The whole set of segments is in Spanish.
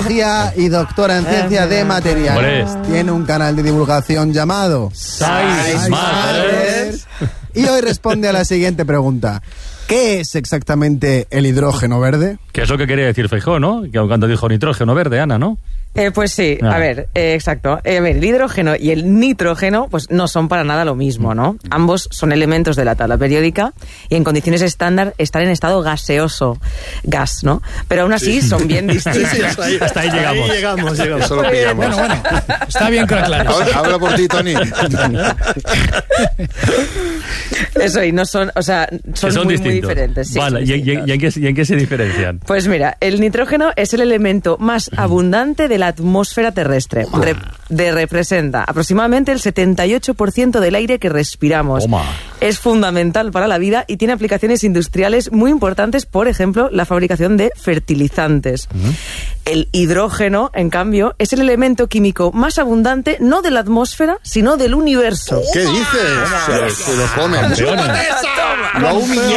tecnología y doctora en ciencia de materiales. Tiene un canal de divulgación llamado Science Matters. Y hoy responde a la siguiente pregunta. ¿Qué es exactamente el hidrógeno verde? Que es lo que quería decir Feijóo, ¿no? Que cuando dijo nitrógeno verde, Ana, ¿no? Pues sí, a ver, exacto. A ver, el hidrógeno y el nitrógeno pues no son para nada lo mismo, ¿no? Ambos son elementos de la tabla periódica y en condiciones estándar están en estado gaseoso, gas, ¿no? Pero aún así son bien distintos. Sí, hasta ahí llegamos. Ahí llegamos. Eso lo pillamos. Bueno, está bien que lo aclares. Habla por ti, Tony. Eso, y no son, o sea, son muy diferentes. Sí, vale, ¿y en qué se diferencian? Pues mira, el nitrógeno es el elemento más abundante de la atmósfera terrestre. Representa aproximadamente el 78% del aire que respiramos. Es fundamental para la vida y tiene aplicaciones industriales muy importantes, por ejemplo, la fabricación de fertilizantes. El hidrógeno, en cambio, es el elemento químico más abundante, no de la atmósfera, sino del universo. ¿Qué dices? Se lo comen. Lo ha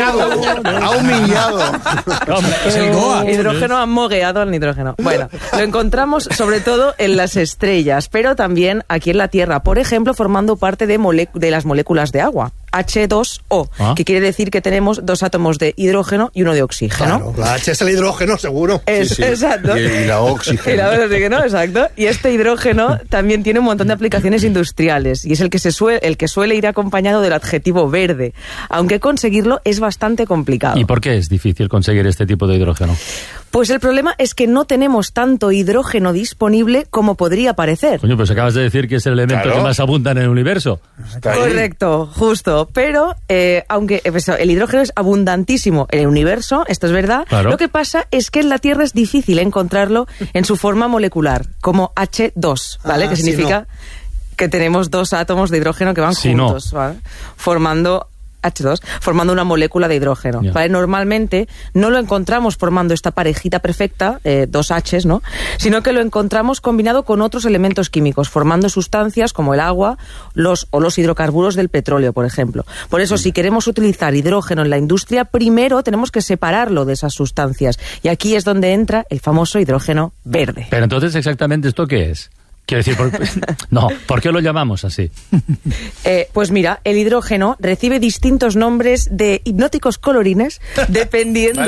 humillado. Es el Goa. Hidrógeno ha mogueado al nitrógeno. Bueno, lo encontramos sobre todo en las estrellas, pero también aquí en la Tierra, por ejemplo, formando parte de las moléculas de agua. H2O, que quiere decir que tenemos 2 átomos de hidrógeno y uno de oxígeno. Claro, la H es el hidrógeno, seguro. Exacto. Y la oxígeno. Y la oxígeno, exacto. Y este hidrógeno también tiene un montón de aplicaciones industriales y es el que suele ir acompañado del adjetivo verde, aunque conseguirlo es bastante complicado. ¿Y por qué es difícil conseguir este tipo de hidrógeno? Pues el problema es que no tenemos tanto hidrógeno disponible como podría parecer. Coño, pues acabas de decir que es el elemento que más abunda en el universo. Correcto, justo. Pero, aunque el hidrógeno es abundantísimo en el universo, esto es verdad, lo que pasa es que en la Tierra es difícil encontrarlo en su forma molecular, como H2, ¿vale? Que significa que tenemos 2 átomos de hidrógeno que van juntos, ¿vale? Formando H2, formando una molécula de hidrógeno. ¿Vale? Normalmente no lo encontramos formando esta parejita perfecta, 2 H's, ¿no? Sino que lo encontramos combinado con otros elementos químicos, formando sustancias como el agua o los hidrocarburos del petróleo, por ejemplo. Por eso, si queremos utilizar hidrógeno en la industria, primero tenemos que separarlo de esas sustancias. Y aquí es donde entra el famoso hidrógeno verde. Pero entonces, ¿exactamente esto qué es? Quiero decir, ¿por qué lo llamamos así? Pues mira, el hidrógeno recibe distintos nombres de hipnóticos colorines dependiendo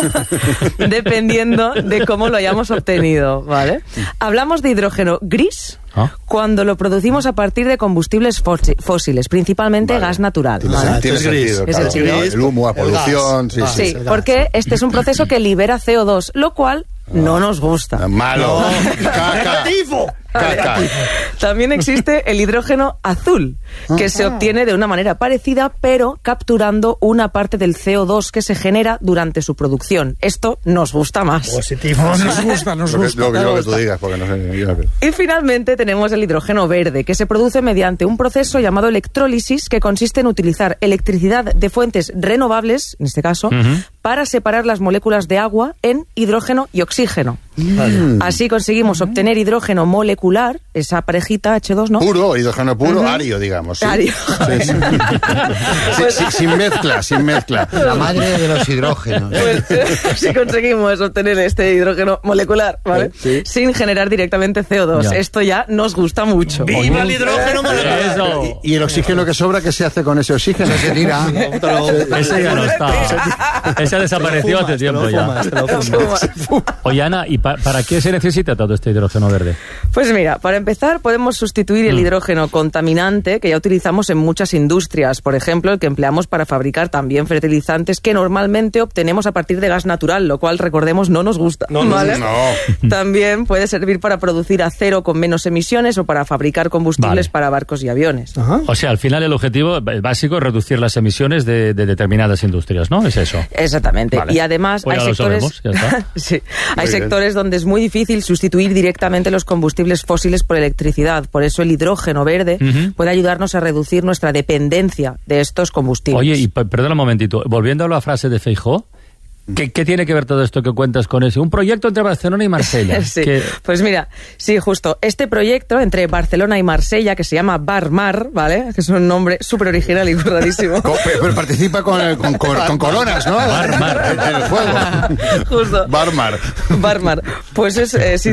de cómo lo hayamos obtenido, ¿vale? Hablamos de hidrógeno gris cuando lo producimos a partir de combustibles fósiles, principalmente gas natural. ¿Vale? Tiene sentido, claro. El humo, la polución... Sí, porque este es un proceso que libera CO2, lo cual no nos gusta. Malo. ¡Negativo! También existe el hidrógeno azul, que se obtiene de una manera parecida, pero capturando una parte del CO2 que se genera durante su producción. Esto nos gusta más. Positivo, nos gusta. Lo que tú digas, porque no sé. Y finalmente tenemos el hidrógeno verde, que se produce mediante un proceso llamado electrólisis, que consiste en utilizar electricidad de fuentes renovables, en este caso, para separar las moléculas de agua en hidrógeno y oxígeno. Así conseguimos obtener hidrógeno molecular, esa parejita H2, ¿no? Puro, hidrógeno puro, ario, digamos. ¿Sí? Ario. Sin mezcla. La madre de los hidrógenos. Pues si conseguimos obtener este hidrógeno molecular, ¿vale? Sin generar directamente CO2. Esto ya nos gusta mucho. ¡Viva el hidrógeno molecular! ¿Y el oxígeno que sobra, qué se hace con ese oxígeno? Se tira. Ese ya no está. Ese desapareció hace tiempo ya. Oye, Ana, ¿y para qué se necesita todo este hidrógeno verde? Pues mira, para empezar podemos sustituir el hidrógeno contaminante que ya utilizamos en muchas industrias, por ejemplo el que empleamos para fabricar también fertilizantes que normalmente obtenemos a partir de gas natural, lo cual, recordemos, no nos gusta. ¿Vale? También puede servir para producir acero con menos emisiones o para fabricar combustibles para barcos y aviones. O sea, al final el objetivo básico es reducir las emisiones de determinadas industrias, ¿no? Es eso. Exactamente. Y además hay sectores, hay sectores donde es muy difícil sustituir directamente los combustibles fósiles por electricidad. Por eso el hidrógeno verde puede ayudarnos a reducir nuestra dependencia de estos combustibles. Oye, y perdona un momentito, volviendo a la frase de Feijóo, ¿Qué tiene que ver todo esto que cuentas con eso? Un proyecto entre Barcelona y Marsella. Pues mira, sí, justo. Este proyecto entre Barcelona y Marsella, que se llama Barmar, ¿vale? Que es un nombre súper original y rarísimo. Pero participa con coronas, ¿no? Barmar. En el juego. Justo. Barmar. Pues es...